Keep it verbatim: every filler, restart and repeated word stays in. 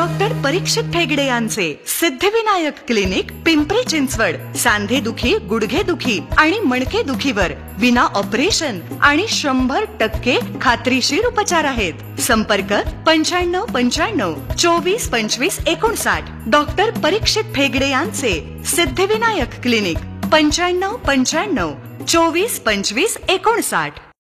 Doctor परीक्षित ठेगडे यांचे Siddhivinayak clinic, Pimpri Chinchwad. सांधे दुखी, गुडघे दुखी आणि मणके दुखीवर विना ऑपरेशन आणि शंभर टक्के खात्रीशीर उपचार आहेत. संपर्क पंच्याण्णव पंच्याण्णव चोवीस पंचवीस एकोणसाठ. डॉक्टर परीक्षित ठेगडे यांचे सिद्धिविनायक क्लिनिक, पंच्याण्णव पंच्याण्णव चोवीस पंचवीस एकोणसाठ.